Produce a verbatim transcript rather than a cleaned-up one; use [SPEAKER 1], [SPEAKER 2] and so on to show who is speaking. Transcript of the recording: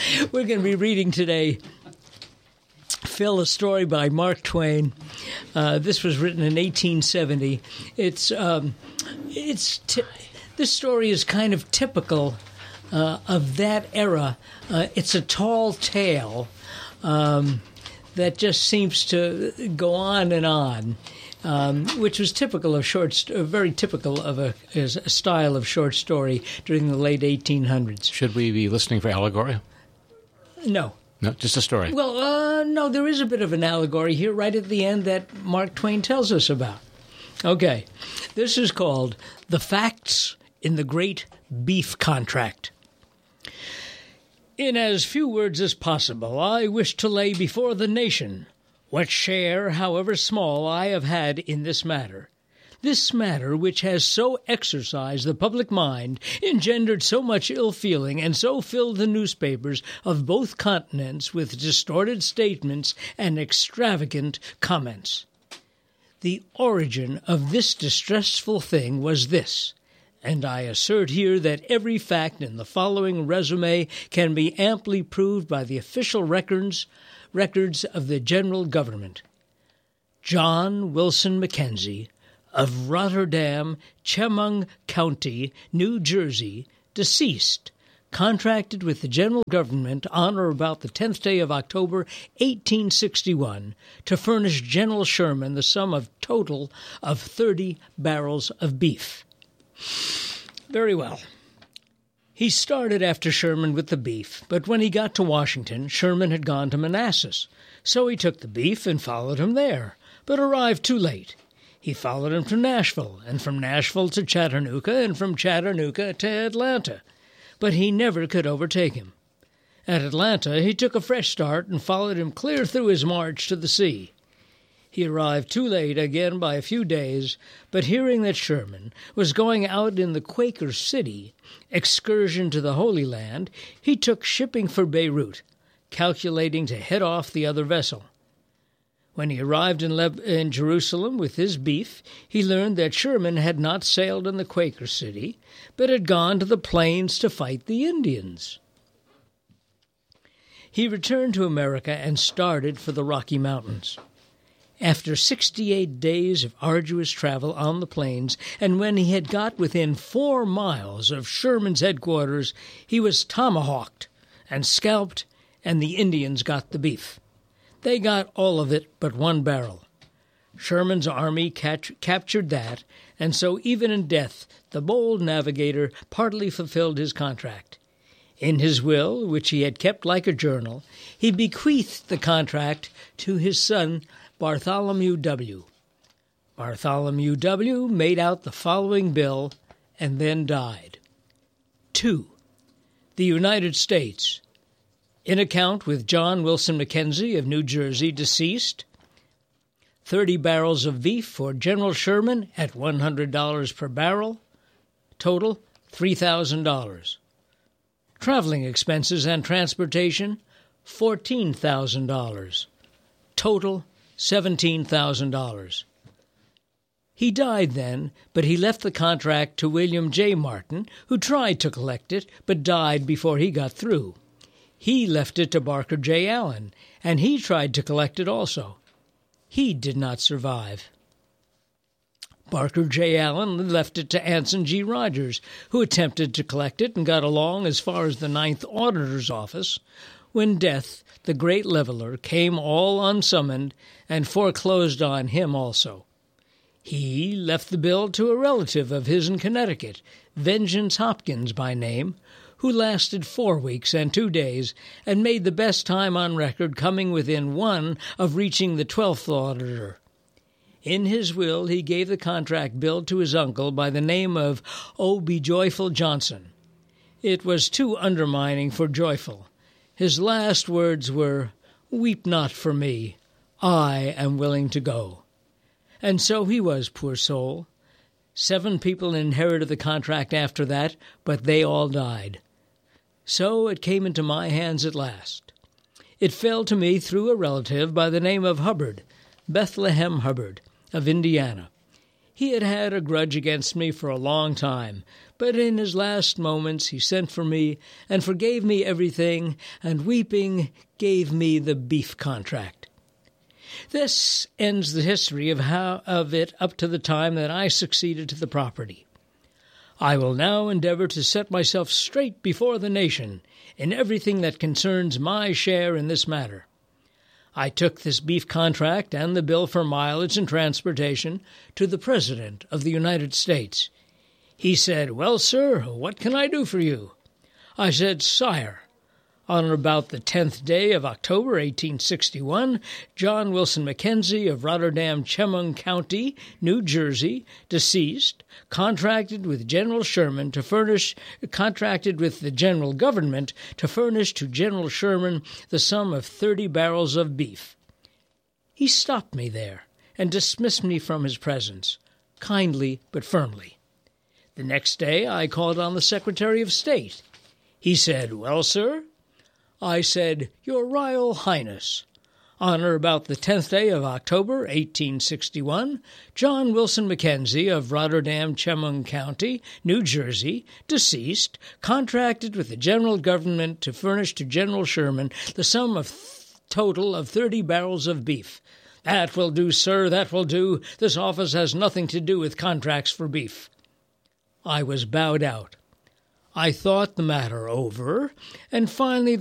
[SPEAKER 1] We're going to be reading today, Phil, a story by Mark Twain. Uh, this was written in eighteen seventy. It's um, it's t- this story is kind of typical uh, of that era. Uh, it's a tall tale um, that just seems to go on and on. Um, which was typical of short, st- very typical of a, a style of short story during the late eighteen hundreds.
[SPEAKER 2] Should we be listening for allegory?
[SPEAKER 1] No.
[SPEAKER 2] No, just a story.
[SPEAKER 1] Well, uh, no, there is a bit of an allegory here right at the end that Mark Twain tells us about. Okay, this is called The Facts in the Great Beef Contract. In as few words as possible, I wish to lay before the nation what share, however small, I have had in this matter. This matter, which has so exercised the public mind, engendered so much ill feeling, and so filled the newspapers of both continents with distorted statements and extravagant comments. The origin of this distressful thing was this, and I assert here that every fact in the following resume can be amply proved by the official records records of the general government. John Wilson Mackenzie, of Rotterdam, Chemung County, New Jersey, deceased, contracted with the general government on or about the tenth day of October, eighteen sixty-one, to furnish General Sherman the sum of total of thirty barrels of beef. Very well. He started after Sherman with the beef, but when he got to Washington, Sherman had gone to Manassas. So he took the beef and followed him there, but arrived too late. He followed him to Nashville, and from Nashville to Chattanooga, and from Chattanooga to Atlanta. But he never could overtake him. At Atlanta, he took a fresh start and followed him clear through his march to the sea. He arrived too late again by a few days, but hearing that Sherman was going out in the Quaker City excursion to the Holy Land, he took shipping for Beirut, calculating to head off the other vessel. When he arrived in, Le- in Jerusalem with his beef, he learned that Sherman had not sailed in the Quaker City, but had gone to the plains to fight the Indians. He returned to America and started for the Rocky Mountains. After sixty-eight days of arduous travel on the plains, and when he had got within four miles of Sherman's headquarters, he was tomahawked and scalped, and the Indians got the beef. They got all of it but one barrel. Sherman's army catch- captured that, and so even in death the bold navigator partly fulfilled his contract. In his will, which he had kept like a journal, he bequeathed the contract to his son Bartholomew W. Bartholomew W. made out the following bill and then died. Two. The United States. In account with John Wilson Mackenzie of New Jersey, deceased, thirty barrels of beef for General Sherman at one hundred dollars per barrel, total three thousand dollars. Traveling expenses and transportation, fourteen thousand dollars. Total seventeen thousand dollars. He died then, but he left the contract to William J. Martin, who tried to collect it, but died before he got through. He left it to Barker J. Allen, and he tried to collect it also. He did not survive. Barker J. Allen left it to Anson G. Rogers, who attempted to collect it and got along as far as the Ninth Auditor's Office, when death, the great leveler, came all unsummoned and foreclosed on him also. He left the bill to a relative of his in Connecticut, Vengeance Hopkins by name, who lasted four weeks and two days and made the best time on record, coming within one of reaching the twelfth auditor. In his will, he gave the contract bill to his uncle by the name of O. B. Joyful Johnson. It was too undermining for Joyful. His last words were, "Weep not for me. I am willing to go." And so he was, poor soul. Seven people inherited the contract after that, but they all died. So it came into my hands at last. It fell to me through a relative by the name of Hubbard, Bethlehem Hubbard, of Indiana. He had had a grudge against me for a long time, but in his last moments he sent for me and forgave me everything, and weeping gave me the beef contract. This ends the history of how of it up to the time that I succeeded to the property. I will now endeavor to set myself straight before the nation in everything that concerns my share in this matter. I took this beef contract and the bill for mileage and transportation to the President of the United States. He said, "Well, sir, what can I do for you?" I said, "Sire, on or about the tenth day of October, eighteen sixty-one, John Wilson Mackenzie of Rotterdam, Chemung County, New Jersey, deceased, contracted with General Sherman to furnish, contracted with the General Government to furnish to General Sherman the sum of thirty barrels of beef." He stopped me there and dismissed me from his presence, kindly but firmly. The next day I called on the Secretary of State. He said, "Well, sir?" I said, "Your Royal Highness, on or about the tenth day of October, eighteen sixty-one, John Wilson Mackenzie of Rotterdam, Chemung County, New Jersey, deceased, contracted with the General Government to furnish to General Sherman the sum of th- total of thirty barrels of beef." "That will do, sir, that will do. This office has nothing to do with contracts for beef." I was bowed out. I thought the matter over, and finally